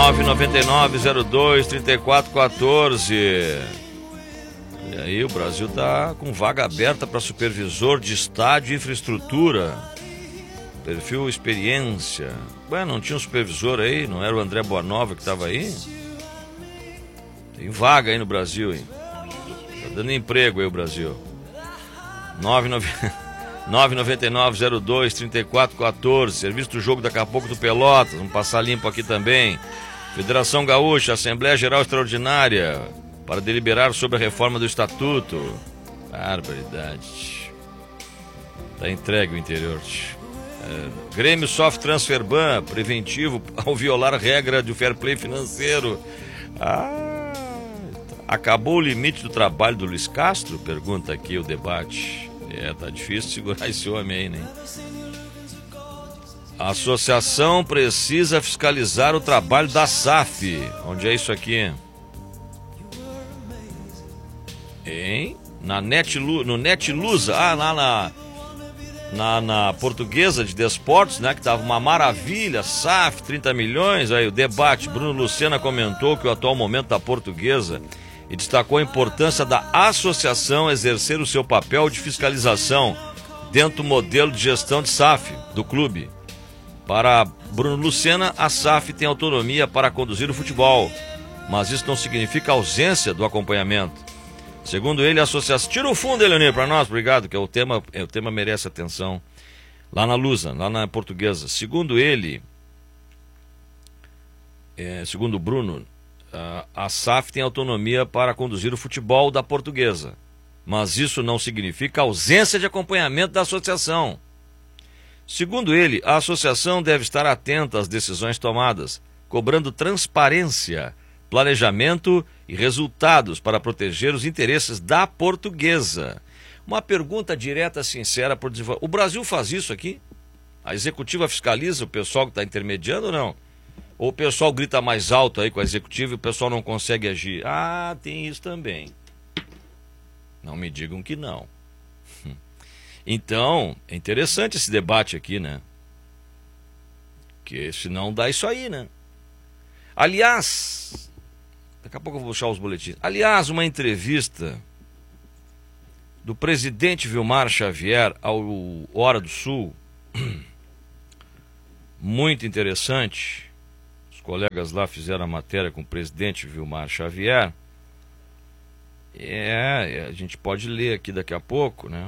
999-02-3414. E aí, o Brasil tá com vaga aberta para supervisor de estádio e infraestrutura. Perfil experiência. Ué, não tinha um supervisor aí? Não era o André Boanova que estava aí? Tem vaga aí no Brasil, hein? Tá dando emprego aí o Brasil. 999-02-3414. Serviço do jogo daqui a pouco do Pelotas. Vamos passar limpo aqui também. Federação Gaúcha, Assembleia Geral Extraordinária para deliberar sobre a reforma do Estatuto. Barbaridade. Tá entregue o interior. Grêmio sofre transfer ban preventivo ao violar a regra de fair play financeiro. Acabou o limite do trabalho do Luiz Castro? Pergunta aqui o debate. Tá difícil segurar esse homem aí, né? A associação precisa fiscalizar o trabalho da SAF. Onde é isso aqui? Hein? No Netlusa. Lá na Portuguesa de Desportos, né? Que tava uma maravilha. SAF, 30 milhões. Aí o debate. Bruno Lucena comentou que o atual momento da Portuguesa e destacou a importância da associação exercer o seu papel de fiscalização dentro do modelo de gestão de SAF do clube. Para Bruno Lucena, a SAF tem autonomia para conduzir o futebol, mas isso não significa ausência do acompanhamento. Segundo ele, a associação... Tira o fundo, Leonir, para nós, obrigado, que o tema merece atenção. Lá na Lusa, lá na Portuguesa. Segundo ele, segundo o Bruno, a SAF tem autonomia para conduzir o futebol da Portuguesa, mas isso não significa ausência de acompanhamento da associação. Segundo ele, a associação deve estar atenta às decisões tomadas, cobrando transparência, planejamento e resultados para proteger os interesses da Portuguesa. Uma pergunta direta, sincera, por desenvolver. O Brasil faz isso aqui? A executiva fiscaliza o pessoal que está intermediando ou não? Ou o pessoal grita mais alto aí com a executiva e o pessoal não consegue agir? Tem isso também. Não me digam que não. Então, é interessante esse debate aqui, né? Porque senão dá isso aí, né? Aliás, daqui a pouco eu vou puxar os boletins. Aliás, uma entrevista do presidente Vilmar Xavier ao Hora do Sul, muito interessante. Os colegas lá fizeram a matéria com o presidente Vilmar Xavier. A gente pode ler aqui daqui a pouco, né?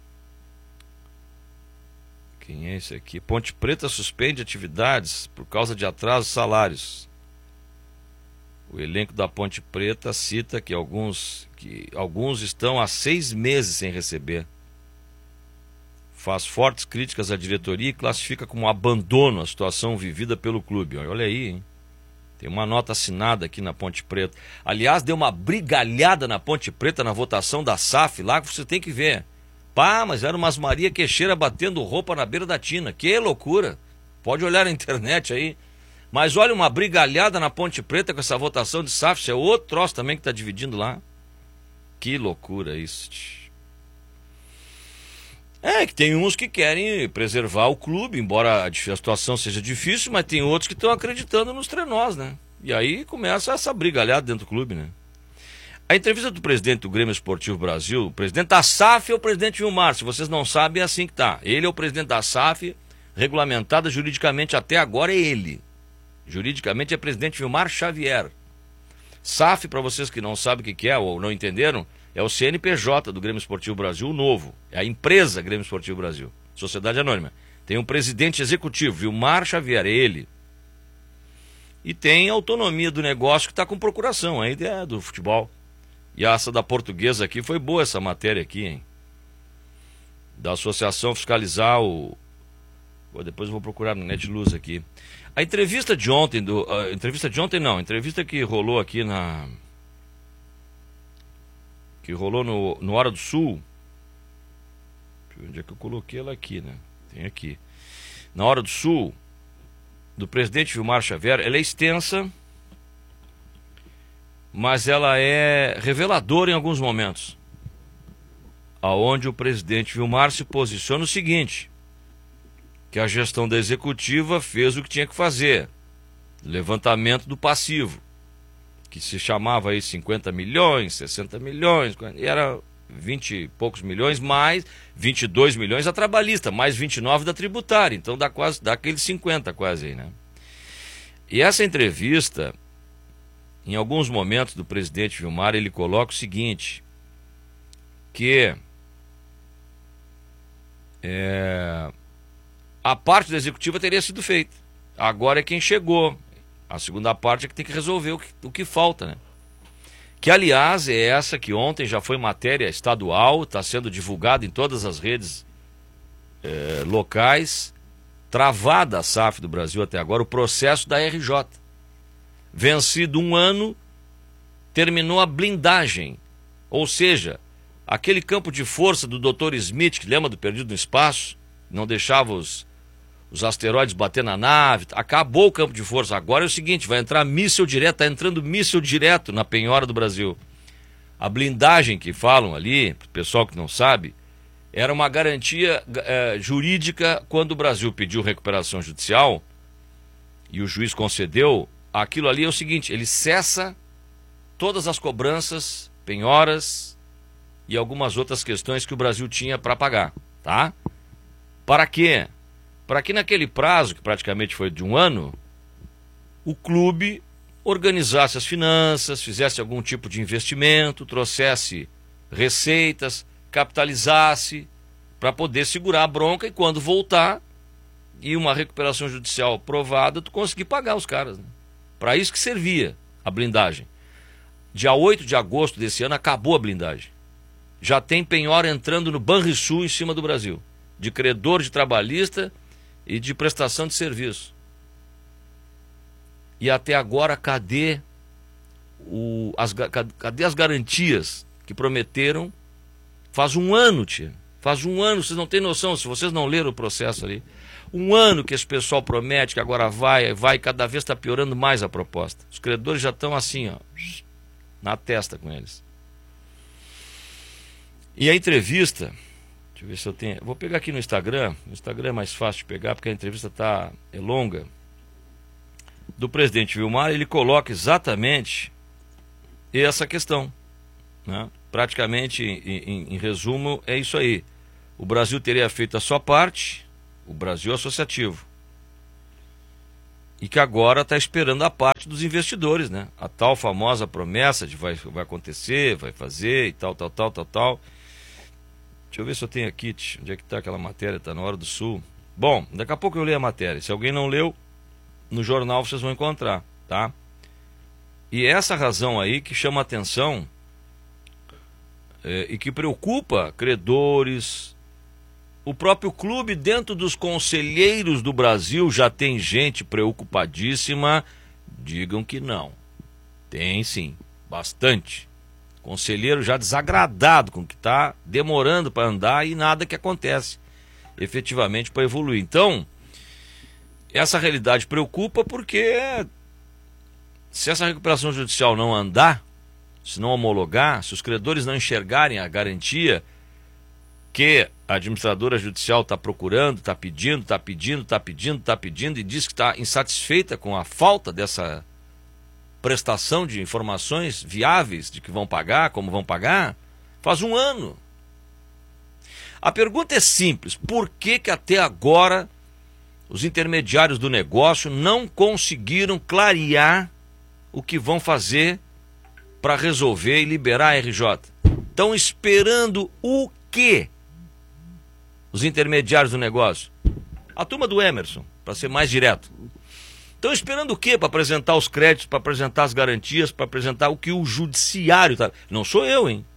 Quem é esse aqui? Ponte Preta suspende atividades por causa de atrasos salários. O elenco da Ponte Preta cita que alguns estão há 6 meses sem receber. Faz fortes críticas à diretoria e classifica como abandono a situação vivida pelo clube. Olha aí, hein? Tem uma nota assinada aqui na Ponte Preta. Aliás, deu uma brigalhada na Ponte Preta na votação da SAF lá que você tem que ver. Mas era umas Maria Queixeira batendo roupa na beira da tina. Que loucura. Pode olhar na internet aí. Mas olha, uma brigalhada na Ponte Preta com essa votação de SAF. Isso é outro troço também que está dividindo lá. Que loucura isso. Que tem uns que querem preservar o clube, embora a situação seja difícil, mas tem outros que estão acreditando nos trenós, né? E aí começa essa brigalhada dentro do clube, né? A entrevista do presidente do Grêmio Esportivo Brasil, o presidente da SAF é o presidente Vilmar. Se vocês não sabem, é assim que tá. Ele é o presidente da SAF, regulamentada juridicamente até agora é ele. Juridicamente é presidente Vilmar Xavier. SAF, para vocês que não sabem o que é ou não entenderam, é o CNPJ do Grêmio Esportivo Brasil novo. É a empresa Grêmio Esportivo Brasil, Sociedade Anônima. Tem um presidente executivo, Vilmar Xavier, é ele. E tem autonomia do negócio que está com procuração, a ideia do futebol. E essa da Portuguesa aqui, foi boa essa matéria aqui, hein? Da associação fiscalizar o... Depois eu vou procurar no Netluz aqui. A entrevista de ontem, entrevista que rolou aqui que rolou no Hora do Sul. Onde é que eu coloquei ela aqui, né? Tem aqui. Na Hora do Sul, do presidente Vilmar Xavier, ela é extensa, mas ela é reveladora em alguns momentos. Aonde o presidente Vilmar se posiciona o seguinte: que a gestão da executiva fez o que tinha que fazer. levantamento do passivo, que se chamava aí 50 milhões, 60 milhões, e era 20 e poucos milhões, mais 22 milhões a trabalhista, mais 29 da tributária, então dá aqueles 50 quase aí, né? E essa entrevista, em alguns momentos do presidente Vilmar, ele coloca o seguinte, que a parte da executiva teria sido feita. Agora é quem chegou. A segunda parte é que tem que resolver o que falta, né? Que, aliás, é essa que ontem já foi matéria estadual, está sendo divulgada em todas as redes locais, travada a SAF do Brasil até agora, o processo da RJ. Vencido um ano, terminou a blindagem. Ou seja, aquele campo de força do Dr. Smith, que lembra do Perdido no Espaço, não deixava os asteroides bater na nave, acabou o campo de força. Agora é o seguinte, vai entrar míssil direto, está entrando míssil direto na penhora do Brasil. A blindagem que falam ali, pro pessoal que não sabe, era uma garantia jurídica quando o Brasil pediu recuperação judicial e o juiz concedeu. Aquilo ali é o seguinte, ele cessa todas as cobranças, penhoras e algumas outras questões que o Brasil tinha para pagar, tá? Para quê? Para que naquele prazo, que praticamente foi de um ano, o clube organizasse as finanças, fizesse algum tipo de investimento, trouxesse receitas, capitalizasse, para poder segurar a bronca e quando voltar, e uma recuperação judicial provada, tu conseguir pagar os caras, né? Para isso que servia a blindagem. Dia 8 de agosto desse ano acabou a blindagem. Já tem penhora entrando no Banrisul em cima do Brasil, de credor de trabalhista e de prestação de serviço. E até agora, cadê as garantias que prometeram? Faz um ano, tia. Faz um ano, vocês não têm noção, se vocês não leram o processo ali. Um ano que esse pessoal promete que agora vai, cada vez está piorando mais a proposta. Os credores já estão assim, ó, na testa com eles. E a entrevista... Deixa eu ver se eu tenho... Vou pegar aqui no Instagram. No Instagram é mais fácil de pegar, porque a entrevista é longa. Do presidente Vilmar, ele coloca exatamente essa questão, né? Praticamente, em resumo, é isso aí. O Brasil teria feito a sua parte, o Brasil associativo. E que agora está esperando a parte dos investidores, né? A tal famosa promessa de vai acontecer, vai fazer e tal. Deixa eu ver se eu tenho aqui, onde é que está aquela matéria, está na Hora do Sul. Bom, daqui a pouco eu leio a matéria. Se alguém não leu, no jornal vocês vão encontrar, tá? E essa razão aí que chama a atenção e que preocupa credores. O próprio clube, dentro dos conselheiros do Brasil, já tem gente preocupadíssima. Digam que não. Tem sim, bastante. Conselheiro já desagradado com o que está demorando para andar e nada que acontece efetivamente para evoluir. Então, essa realidade preocupa porque se essa recuperação judicial não andar, se não homologar, se os credores não enxergarem a garantia que a administradora judicial está procurando, está pedindo e diz que está insatisfeita com a falta dessa prestação de informações viáveis de que vão pagar, como vão pagar, faz um ano. A pergunta é simples, por que até agora os intermediários do negócio não conseguiram clarear o que vão fazer para resolver e liberar a RJ? Estão esperando o quê? Os intermediários do negócio? A turma do Emerson, para ser mais direto. Estão esperando o quê? Para apresentar os créditos, para apresentar as garantias, para apresentar o que o judiciário está... Não sou eu, hein?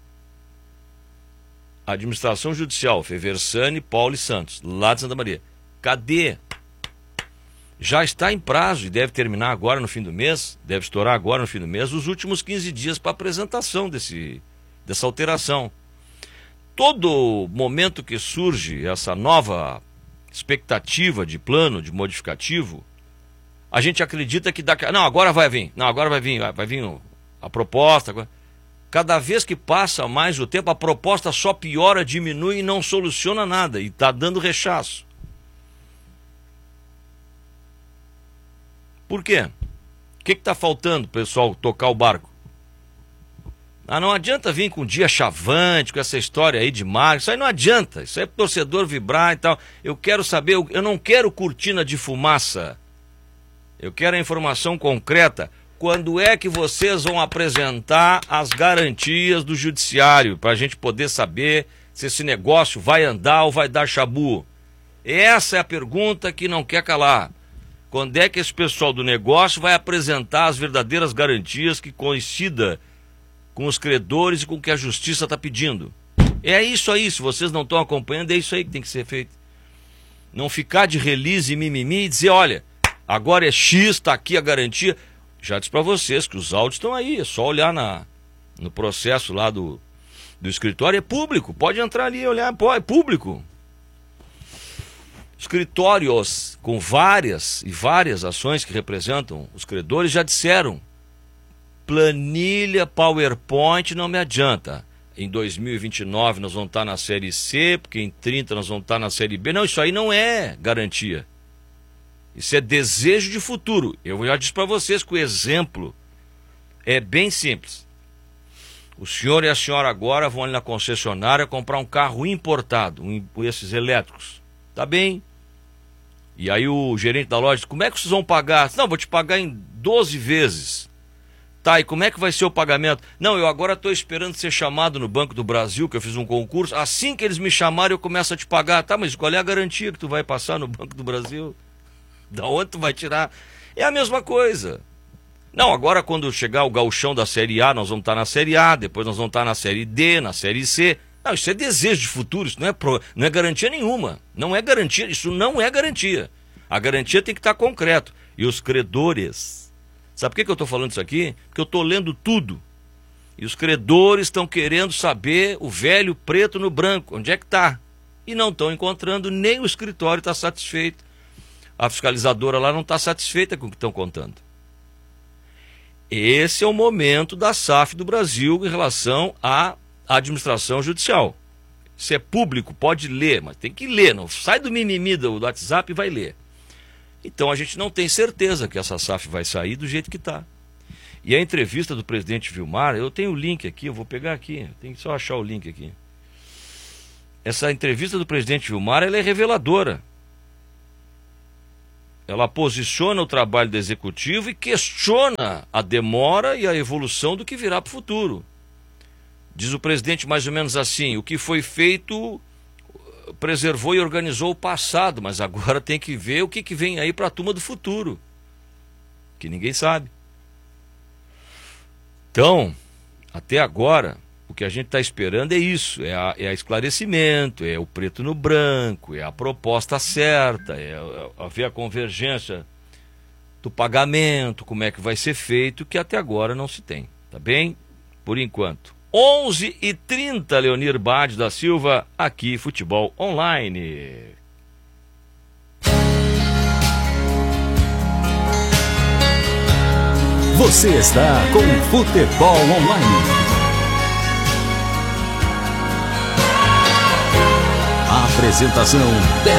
A administração judicial, Feversani, Paulo e Santos, lá de Santa Maria. Cadê? Já está em prazo e deve terminar agora no fim do mês, deve estourar agora no fim do mês, os últimos 15 dias para apresentação dessa alteração. Todo momento que surge essa nova expectativa de plano, de modificativo, a gente acredita que não, agora vai vir, vai vir a proposta. Agora. Cada vez que passa mais o tempo, a proposta só piora, diminui e não soluciona nada, e está dando rechaço. Por quê? que está faltando, pessoal, tocar o barco? Não adianta vir com dia chavante, com essa história aí de marketing. Isso aí não adianta. Isso aí é pro torcedor vibrar e tal. Eu quero saber, eu não quero cortina de fumaça. Eu quero a informação concreta. Quando é que vocês vão apresentar as garantias do judiciário para a gente poder saber se esse negócio vai andar ou vai dar chabu? Essa é a pergunta que não quer calar. Quando é que esse pessoal do negócio vai apresentar as verdadeiras garantias que coincidam com os credores e com o que a justiça está pedindo? É isso aí, se vocês não estão acompanhando, é isso aí que tem que ser feito. Não ficar de release e mimimi e dizer, olha, agora é X, está aqui a garantia. Já disse para vocês que os áudios estão aí, é só olhar no processo lá do escritório, é público, pode entrar ali e olhar, pô, é público. Escritórios com várias ações que representam os credores já disseram, planilha PowerPoint não me adianta. Em 2029 nós vamos estar na série C, porque em 30 nós vamos estar na série B. Não, isso aí não é garantia. Isso é desejo de futuro. Eu já disse para vocês que o exemplo é bem simples. O senhor e a senhora agora vão ali na concessionária comprar um carro importado, esses elétricos. Tá bem? E aí o gerente da loja diz, como é que vocês vão pagar? Não, vou te pagar em 12 vezes. Tá, e como é que vai ser o pagamento? Não, eu agora estou esperando ser chamado no Banco do Brasil, que eu fiz um concurso. Assim que eles me chamarem, eu começo a te pagar. Tá, mas qual é a garantia que tu vai passar no Banco do Brasil? Da onde tu vai tirar? É a mesma coisa. Não, agora quando chegar o gauchão da Série A, nós vamos estar na Série A, depois nós vamos estar na Série D, na Série C. Não, isso é desejo de futuro, isso não é garantia nenhuma. Não é garantia, isso não é garantia. A garantia tem que estar concreto. E os credores, sabe por que eu estou falando isso aqui? Porque eu estou lendo tudo. E os credores estão querendo saber o velho preto no branco, onde é que está? E não estão encontrando, nem o escritório está satisfeito. A fiscalizadora lá não está satisfeita com o que estão contando. Esse é o momento da SAF do Brasil em relação à administração judicial. Isso é público, pode ler, mas tem que ler. Não sai do mimimi do WhatsApp e vai ler. Então a gente não tem certeza que essa SAF vai sair do jeito que está. E a entrevista do presidente Vilmar, eu tenho o link aqui, eu vou pegar aqui, tem que só achar o link aqui. Essa entrevista do presidente Vilmar, ela é reveladora. Ela posiciona o trabalho do executivo e questiona a demora e a evolução do que virá para o futuro. Diz o presidente mais ou menos assim, o que foi feito preservou e organizou o passado, mas agora tem que ver o que vem aí para a turma do futuro, que ninguém sabe. Então, até agora, o que a gente está esperando é isso, é esclarecimento, é o preto no branco, é a proposta certa, é ver a convergência do pagamento, como é que vai ser feito, que até agora não se tem, tá bem? Por enquanto. 11h30, Leonir Bade da Silva, aqui Futebol Online. Você está com Futebol Online. Apresentação